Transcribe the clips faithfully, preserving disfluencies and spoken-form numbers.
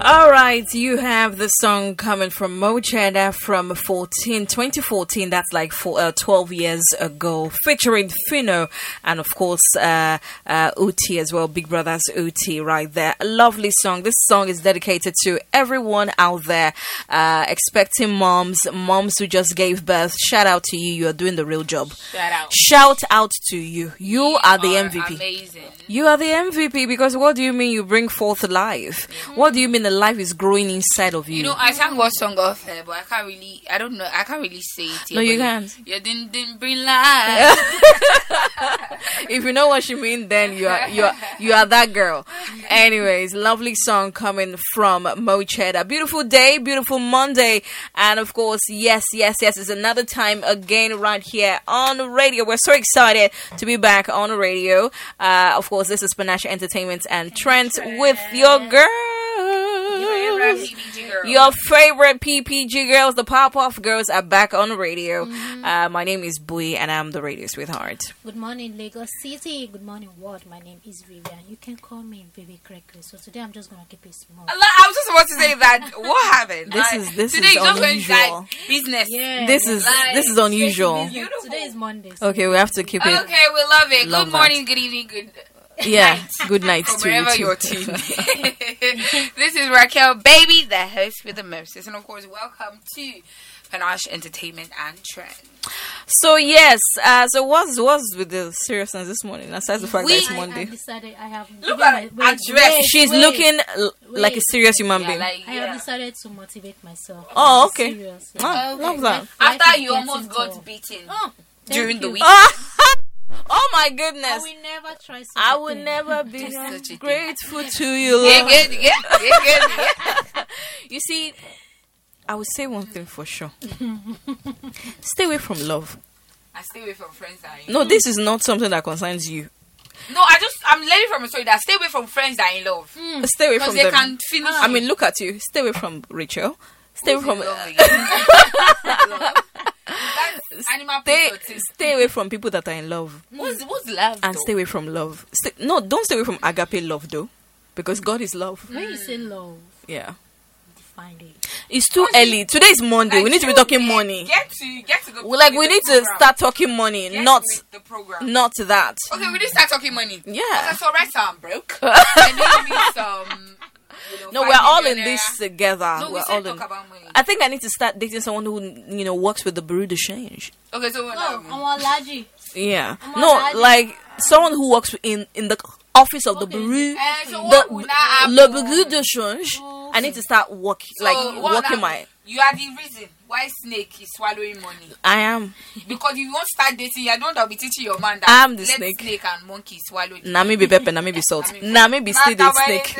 All right, you have the song coming from Mo Cheddar from fourteen, twenty fourteen. That's like for, uh, twelve years ago, featuring Fino and of course uh, uh, Uti as well, Big Brother's Uti right there. A lovely song. This song is dedicated to everyone out there uh, expecting moms, moms who just gave birth. Shout out to you. You are doing the real job. Shout out. Shout out to you. You, you are the are M V P. Amazing. You are the M V P because what do you mean you bring forth life? Mm-hmm. What do you mean the life is growing inside of you? You know, I sang one song off here, but I can't really, I don't know, I can't really say it here. No, you can't. You didn't, didn't bring life. If you know what you mean, then you are you are you are that girl. Anyways, lovely song coming from Mo Cheddar. Beautiful day, beautiful Monday, and of course, yes, yes, yes, it's another time again right here on radio. We're so excited to be back on the radio. Uh, of course, this is Panache Entertainment and Trent with your girl. Your favorite P P G girls, the pop-off girls, are back on the radio. Mm-hmm. Uh, my name is Bui, and I'm the radio sweetheart. Good morning, Lagos City. Good morning, world. My name is Vivian. You can call me Vivi correctly. So today I'm just gonna keep it small. I was just about to say that. What happened? This is this today is just unusual. Like business. Yeah, this yeah. is Like, this is unusual. Today is Monday. So Okay, we have to keep it. Okay, we love it. Love good morning, that. good evening, good. Yeah, night. good night From to you. wherever too. you're tuned. This is Raquel, baby, the host with the mostest, and of course, welcome to Panache Entertainment and Trend. So yes, uh, so what's what's with the seriousness this morning? Aside the fact We- that it's I, I Monday, decided I have. Look wait, at wait, her dress. wait, she's wait. looking l- like a Wait. serious human Yeah, being. like, I have yeah. decided to motivate myself. Oh, I'm okay. Serious, Ah, Okay. love that. Life After is you getting almost tough. got beaten Oh, thank during the you. week. Oh my I goodness! will never try such I a would thing. never be Just such a thing. grateful to you. Yeah, Lord. good, yeah, yeah, good, yeah. You see, I would say one thing for sure: stay away from love. I stay away from friends that are in No, this is not something that concerns you. No, I just, I'm learning from a story that stay away from friends that are in love. Stay away Because from they them. can finish. I mean, look at you. Stay away from Rachel. Stay away Who's from. in love again? Love. That's animal Stay, protein. stay away from people that are in love, What's, what's love? and though? stay away from love. Stay, no, don't stay away from agape love though, because God is love. When you say love, Yeah, define it. it's too What's it- early. Today is Monday. Like, we need to be you talking get- money. Get to, get to the We like we with the need to program. start talking money, Get not with the program. not that. Okay, we need to start talking money. Yeah. Okay, so right now I'm broke. And then we need some. You know, No, five we're all in million this naira. together. No, we we're said all talk in. about money. I think I need to start dating someone who you know works with the Bureau de Change. Okay, so we're Oh, not. I'm allergic. Yeah, Oh my no, God. like someone who works in in the office of the Okay. Bureau, Eh, so the what would that happen? Le Bureau de Change. Oh, I need to start working, So like what working now? my. You are the reason why snake is swallowing money. I am. Because if you won't start dating, you don't have to be teaching your man that I'm the let snake. snake and monkey swallow. the Na me be pepper, na me be salt, I mean, na me be still the Not snake.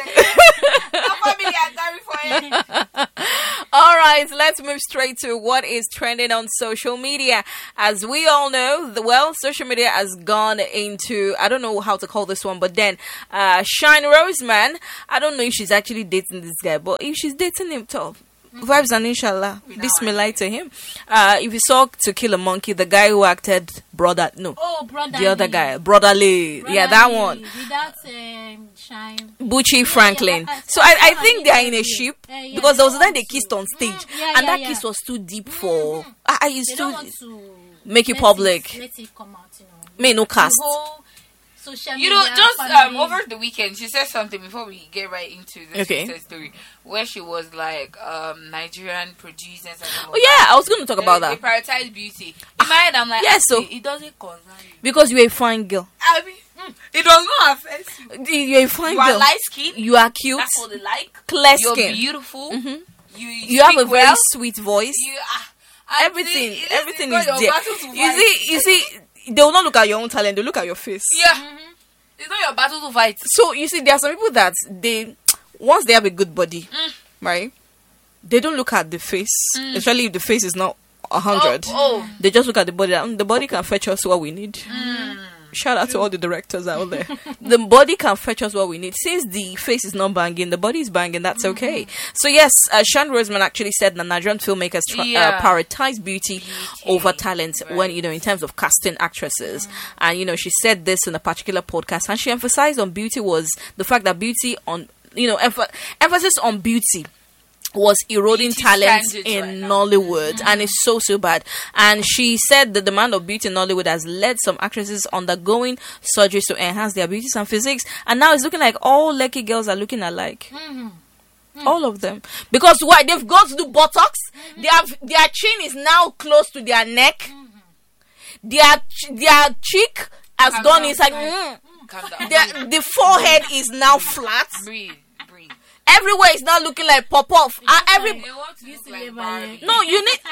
Not family, I'm sorry for it. All right, let's move straight to what is trending on social media. As we all know, the well, social media has gone into, I don't know how to call this one, but then uh, Shine Roseman, I don't know if she's actually dating this guy, but if she's dating him, tough. Vibes and inshallah. Bismillah to him. Uh, if you saw To Kill a Monkey, the guy who acted brother, no, Oh, brother. the other Lee. guy, brotherly, Brother yeah, that Lee, one. Without um, shine. Bucci Franklin. yeah, I- So I, I I think saw they are that in a video. ship Yeah, yeah, because there was a they time they want kissed to. on stage Mm, yeah, and yeah, that yeah. kiss was too deep for. I, I used They to don't want to make it let public. Let it come out, you know. May no cast. The whole social You media know, just um, family. over the weekend, she said something before we get right into this Okay. recent story, where she was like, um, Nigerian producers and all Oh yeah, I was going to talk they, about they that prioritize beauty. In my head, I'm like, Yes, so- it, it doesn't concern you. because you're a fine girl. I mean, mm, it does not affect you. You're a fine You are girl. light skinned. You are cute. That's what they like. Clear You're skin. beautiful. Mhm. You, You have a speak very well. sweet voice. You are Everything, This everything not is your there. battle to You fight. see, you see, they will not look at your own talent. They look at your face. Yeah. It's not your battle to fight. So you see, there are some people that they once they have a good body, Mm. right? They don't look at the face, especially if the face is not a hundred. Oh, They just look at the body. And the body can fetch us what we need. oh. Shout out to all the directors out there. The body can fetch us what we need. Since the face is not banging, the body is banging. That's okay. So yes, uh, Sean Roseman actually said that Nigerian filmmakers try, Yeah. uh, prioritize beauty, Beauty. over talent when, Right. you know, in terms of casting actresses. And, you know, she said this in a particular podcast, and she emphasized on beauty was the fact that beauty on you know, emph- emphasis on beauty was eroding Beauty talent standards in right now. Nollywood, and it's so so bad. And she said the demand of beauty in Nollywood has led some actresses undergoing surgeries to enhance their beauties and physiques, and now it's looking like all Lekki girls are looking alike. Mm-hmm. All of them, because why? They've got to do Botox. They have, their chin is now close to their neck. Their ch- their cheek has Calm gone down, inside. guys. Mm. Calm down. Their, the forehead is now flat. Breathe, breathe. Everywhere is now looking like pop off. Uh, every They want to look This like is Barbie. no, you need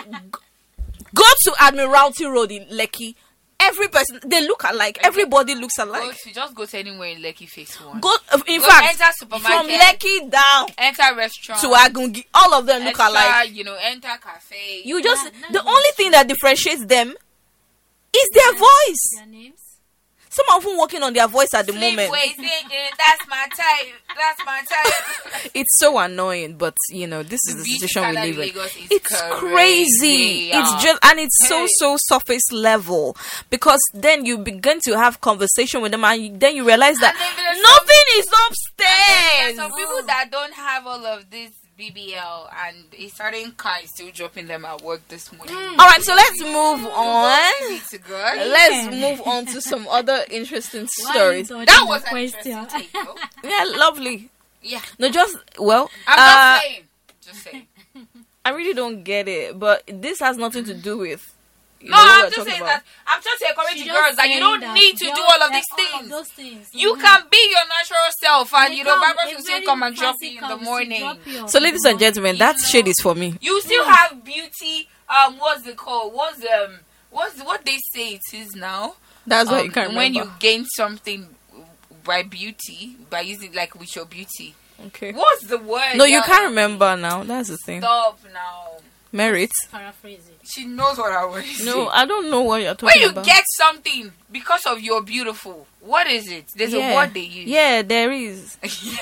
go to Admiralty Road in Lekki. Every person, they look alike. Everybody looks Go alike. to, just go to anywhere in Lekki Phase One. Go, uh, in Go fact, enter from supermarket. Lekki down Enter restaurant. to Agungi, all of them look extra, alike. You know, enter cafe. You just Yeah, the no, only thing that differentiates them is their voice. Their names. Some of them working on their voice at the Sleep moment. waiting, eh, that's my type. That's my type. It's so annoying, but you know, this is The the beauty situation we standard live in in. Lagos is It's crazy. crazy. Yeah. It's just, and it's so Hey. so surface level, because then you begin to have conversation with them, and you- then you realize that And then there's nothing is There are upstairs. some people that don't have all of this B B L, and a certain car is still dropping them at work this morning. All right, so let's move on. Glory to God. Let's move on to some other interesting Why stories. are you That dodging was the an question. interesting take, though. Yeah, lovely. Yeah, No, just well, I'm uh, just saying. Just saying. I really don't get it, but this has nothing to do with. you No, know, what I'm we're just talking saying about. that. I'm just encouraging She girls just that you saying don't that need to girls, do all of like, these all of things. those things. You Mhm. can be your natural self, and They you know, come- Bible a will still very come and drop fancy you in car the will still morning. drop you off So, in ladies the and gentlemen, morning. that You shade know. is for me. You still have beauty. Um, what's it called? What's um, what's what they say it is now? That's why Um, you can't when remember. you gain something by beauty, by using like with your beauty. Okay. What's the word? No, you Yeah. can't remember now. That's the thing. Stop now. Merit. Paraphrase it. She knows what I want to No, say. I don't know what you're When talking you about. get something because of your beautiful, what is it? There's yeah. a word they use. Yeah, there is.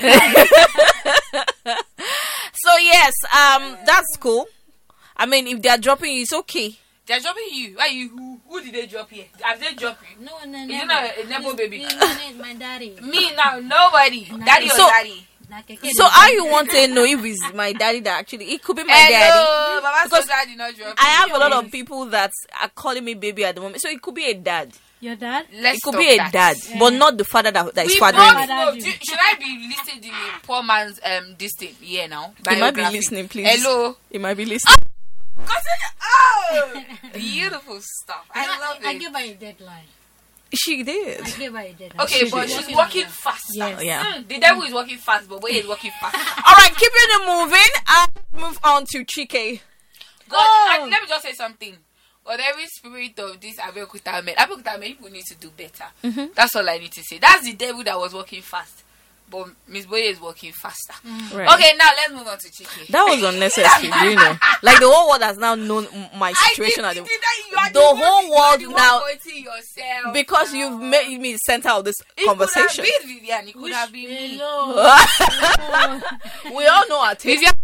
So yes, um, that's cool. I mean, if they are dropping you, it's okay. They're dropping you. Why you? Who, who did they drop here? Have they dropped you? No, no, Is no. it not a- a Nepo baby? It's my daddy. Me now, nobody. Daddy or So- daddy? Like a kid. So how you want to know if it's my daddy that actually? It could be my daddy. Hello, Baba Because Sosa did not drop I have you. a lot of people that are calling me baby at the moment, so it could be a dad. Your dad? Let's It could stop be a that. dad, but not the father that, that is We fathering both me. Father know. you. Do- Should I be listed in the poor man's um this thing here now? He might be Biography. listening, please. Hello. He might be listening. Consider- Oh, beautiful stuff. I No, love I it. gave her a deadline. She did. I gave her a deadline. Okay, She but did. she's working fast. Yes. Yeah. Mm, the devil is working fast, but Boye is working fast. All right, keeping it moving. And move on to Chike. God, Oh. and let me just say something. But every spirit of this Abeokuta men, Abeokuta men, people need to do better. Mm-hmm. That's all I need to say. That's the devil that was working fast. But Miss Boye is working faster. Right. Okay, now let's move on to Chike. That was unnecessary, do you know? Like the whole world has now known m- my situation I at did, the did that, you are the one- whole you are world the one now- pointing yourself because now. you've made me the center of this It conversation. could have been Vivian. It could have been me. Hello. We all know our taste. Vivian